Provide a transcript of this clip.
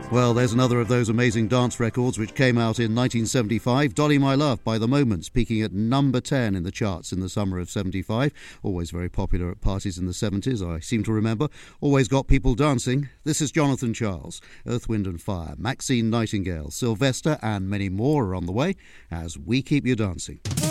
Well, there's another of those amazing dance records which came out in 1975. Dolly My Love by The Moments, peaking at number 10 in the charts in the summer of 75. Always very popular at parties in the 70s, I seem to remember. Always got people dancing. This is Jonathan Charles, Earth, Wind and Fire, Maxine Nightingale, Sylvester and many more are on the way as we keep you dancing.